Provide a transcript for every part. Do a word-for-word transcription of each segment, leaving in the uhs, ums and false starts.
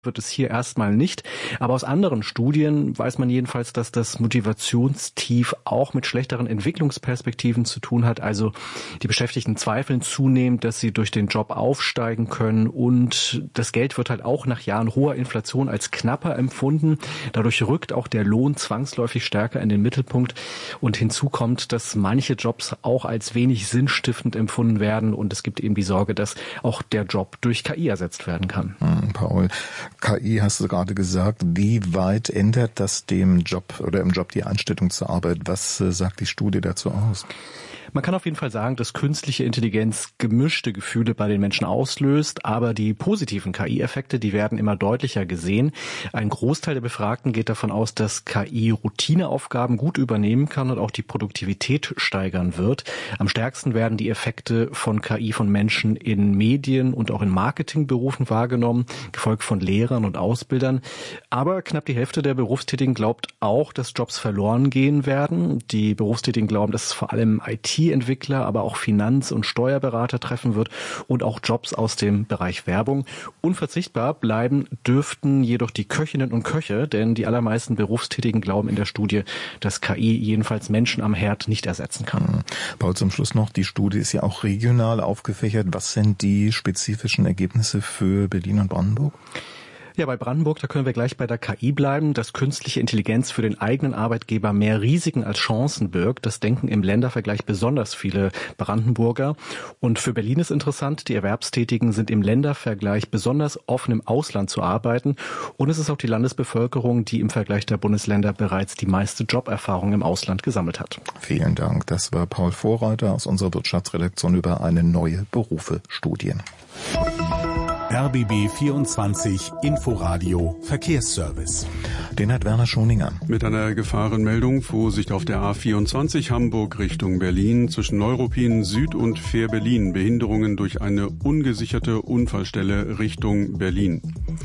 wird es hier erstmal nicht. Aber aus anderen Studien weiß man jedenfalls, dass das Motivationstief auch mit schlechteren Entwicklungsperspektiven zu tun hat. Also die Beschäftigten zweifeln zunehmend, dass sie durch den Job aufsteigen können, und das Geld wird halt auch nach Jahren hoher Inflation als knapper empfunden. Dadurch rückt auch der Lohn zwangsläufig stärker in den Mittelpunkt, und hinzu kommt, dass manche Jobs auch als wenig sinnstiftend empfunden werden, und es gibt eben die Sorge, dass auch der Job durch K I ersetzt werden kann. Hm, Paul, K I hast du gerade gesagt. Wie weit ändert das dem Job oder im Job die Einstellung zur Arbeit? Was äh, sagt die Studie dazu aus? Man kann auf jeden Fall sagen, dass künstliche Intelligenz gemischte Gefühle bei den Menschen auslöst, aber die positiven K I-Effekte, die werden immer deutlicher gesehen. Ein Großteil der Befragten geht davon aus, dass K I Routineaufgaben gut übernehmen kann und auch die Produktivität steigern wird. Am stärksten werden die Effekte von K I von Menschen in Medien und auch in Marketingberufen wahrgenommen, gefolgt von Lehrern und Ausbildern. Aber knapp die Hälfte der Berufstätigen glaubt auch, dass Jobs verloren gehen werden. Die Berufstätigen glauben, dass es vor allem I T-Entwickler, aber auch Finanz- und Steuerberater treffen wird und auch Jobs aus dem Bereich Werbung. Unverzichtbar bleiben dürften jedoch die Köchinnen und Köche, denn die allermeisten Berufstätigen glauben in der Studie, dass K I jedenfalls Menschen am Herd nicht ersetzen kann. Paul, zum Schluss noch, die Studie ist ja auch regional aufgefächert. Was sind die spezifischen Ergebnisse für Berlin und Brandenburg? Ja, bei Brandenburg, da können wir gleich bei der K I bleiben, dass künstliche Intelligenz für den eigenen Arbeitgeber mehr Risiken als Chancen birgt. Das denken im Ländervergleich besonders viele Brandenburger. Und für Berlin ist interessant, die Erwerbstätigen sind im Ländervergleich besonders offen, im Ausland zu arbeiten. Und es ist auch die Landesbevölkerung, die im Vergleich der Bundesländer bereits die meiste Joberfahrung im Ausland gesammelt hat. Vielen Dank. Das war Paul Vorreiter aus unserer Wirtschaftsredaktion über eine neue Berufe-Studie. R B B vierundzwanzig Inforadio Verkehrsservice. Den hat Werner Schoninger. Mit einer Gefahrenmeldung: Vorsicht auf der A vierundzwanzig Hamburg Richtung Berlin zwischen Neuruppin Süd und Fähr-Berlin. Behinderungen durch eine ungesicherte Unfallstelle Richtung Berlin.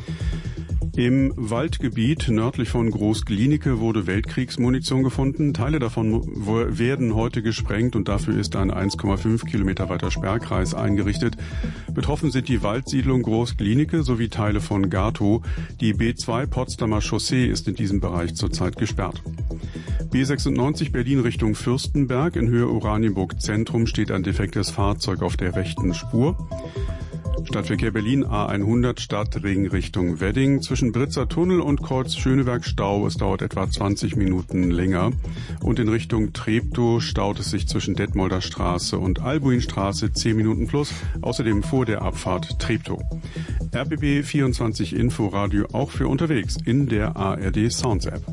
Im Waldgebiet nördlich von Groß-Glienicke wurde Weltkriegsmunition gefunden. Teile davon werden heute gesprengt und dafür ist ein eins Komma fünf Kilometer weiter Sperrkreis eingerichtet. Betroffen sind die Waldsiedlung Groß-Glienicke sowie Teile von Gatow. Die B zwei Potsdamer Chaussee ist in diesem Bereich zurzeit gesperrt. B sechsundneunzig Berlin Richtung Fürstenberg. In Höhe Oranienburg Zentrum steht ein defektes Fahrzeug auf der rechten Spur. Stadtverkehr Berlin A hundert Stadtring Richtung Wedding. Zwischen Britzer Tunnel und Kreuz Schöneberg Stau. Es dauert etwa zwanzig Minuten länger. Und in Richtung Treptow staut es sich zwischen Detmolder Straße und Albuinstraße zehn Minuten plus. Außerdem vor der Abfahrt Treptow. R B B vierundzwanzig Inforadio auch für unterwegs in der A R D Sounds App.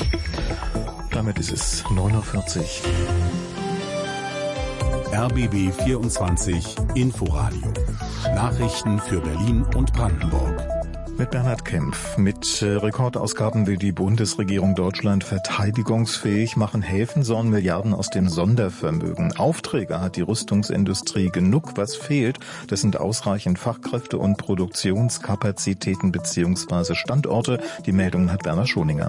Damit ist es neun Uhr vierzig. R B B vierundzwanzig Inforadio. Nachrichten für Berlin und Brandenburg. Mit Bernhard Kempf. Mit äh, Rekordausgaben will die Bundesregierung Deutschland verteidigungsfähig machen. Helfen sollen Milliarden aus dem Sondervermögen. Aufträge hat die Rüstungsindustrie genug. Was fehlt, das sind ausreichend Fachkräfte und Produktionskapazitäten bzw. Standorte. Die Meldung hat Werner Schoninger.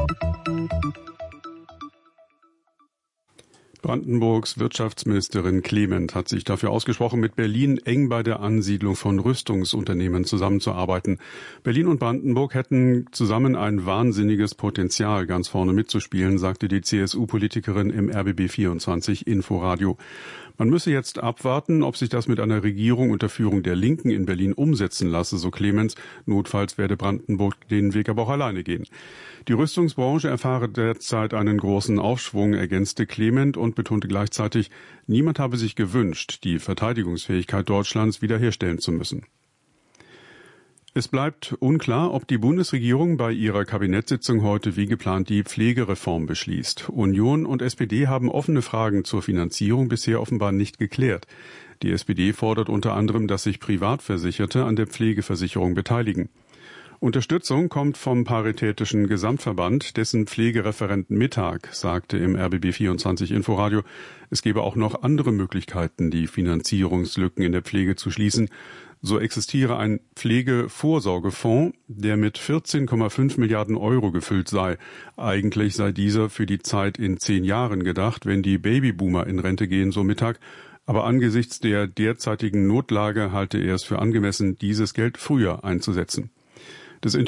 Brandenburgs Wirtschaftsministerin Clement hat sich dafür ausgesprochen, mit Berlin eng bei der Ansiedlung von Rüstungsunternehmen zusammenzuarbeiten. Berlin und Brandenburg hätten zusammen ein wahnsinniges Potenzial, ganz vorne mitzuspielen, sagte die C S U-Politikerin im R B B vierundzwanzig Inforadio. Man müsse jetzt abwarten, ob sich das mit einer Regierung unter Führung der Linken in Berlin umsetzen lasse, so Clemens. Notfalls werde Brandenburg den Weg aber auch alleine gehen. Die Rüstungsbranche erfahre derzeit einen großen Aufschwung, ergänzte Clement und betonte gleichzeitig, niemand habe sich gewünscht, die Verteidigungsfähigkeit Deutschlands wiederherstellen zu müssen. Es bleibt unklar, ob die Bundesregierung bei ihrer Kabinettssitzung heute wie geplant die Pflegereform beschließt. Union und S P D haben offene Fragen zur Finanzierung bisher offenbar nicht geklärt. Die S P D fordert unter anderem, dass sich Privatversicherte an der Pflegeversicherung beteiligen. Unterstützung kommt vom Paritätischen Gesamtverband, dessen Pflegereferent Mittag sagte im R B B vierundzwanzig Inforadio, es gebe auch noch andere Möglichkeiten, die Finanzierungslücken in der Pflege zu schließen. So existiere ein Pflegevorsorgefonds, der mit vierzehn Komma fünf Milliarden Euro gefüllt sei. Eigentlich sei dieser für die Zeit in zehn Jahren gedacht, wenn die Babyboomer in Rente gehen, so Mittag. Aber angesichts der derzeitigen Notlage halte er es für angemessen, dieses Geld früher einzusetzen. des